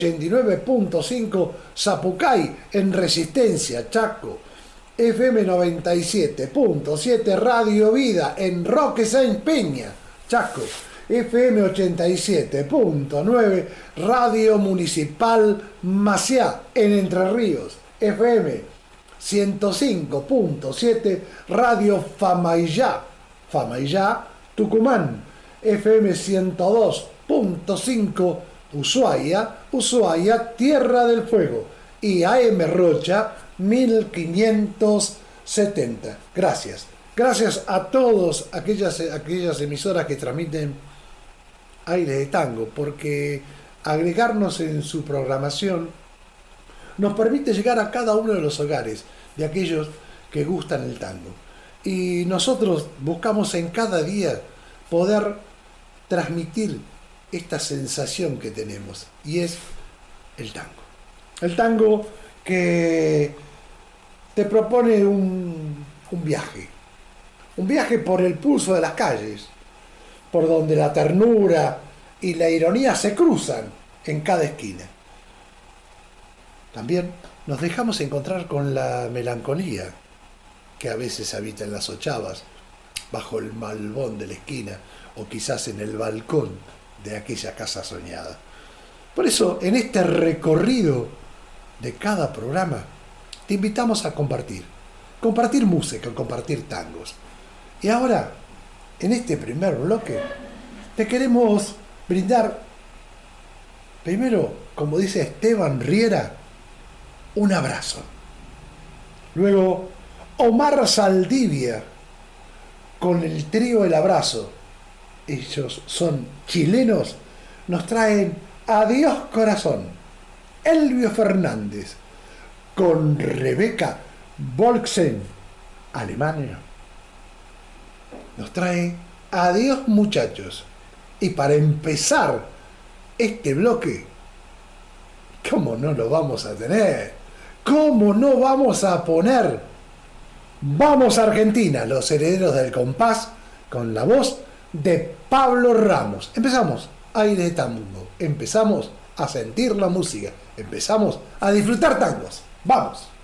89.5 Zapucay en Resistencia, Chaco. FM 97.7 Radio Vida en Roque Sáenz Peña, Chaco. FM 87.9 Radio Municipal Maciá en Entre Ríos. FM 105.7 Radio Famaillá, Tucumán. FM 102.5 Ushuaia, Tierra del Fuego. Y AM Rocha 1570. Gracias a todas aquellas emisoras que transmiten Aires de Tango, porque agregarnos en su programación nos permite llegar a cada uno de los hogares de aquellos que gustan el tango. Y nosotros buscamos en cada día poder transmitir esta sensación que tenemos, y es el tango. El tango que te propone un viaje por el pulso de las calles, por donde la ternura y la ironía se cruzan en cada esquina. También nos dejamos encontrar con la melancolía que a veces habita en las ochavas, bajo el malbón de la esquina o quizás en el balcón de aquella casa soñada. Por eso, en este recorrido de cada programa, te invitamos a compartir música, compartir tangos. Y ahora, en este primer bloque, te queremos brindar, primero, como dice Esteban Riera, un abrazo. Luego, Omar Saldivia, con el trío El Abrazo. Ellos son chilenos, nos traen Adiós Corazón. Elvio Fernández, con Rebeca Volksen, Alemania, nos trae Adiós Muchachos. Y para empezar este bloque, ¿cómo no lo vamos a tener? ¿Cómo no vamos a poner? Vamos a Argentina, Los Herederos del Compás, con la voz de Pablo Ramos. Empezamos Aire de Tango, empezamos a sentir la música, empezamos a disfrutar tangos. ¡Vamos!